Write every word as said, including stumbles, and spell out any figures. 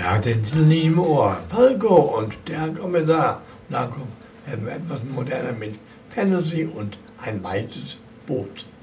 hat den Titel nicht im Ohr. Falco und der Kommissar. Da kommt etwas moderner mit Fantasy und ein weites Boot.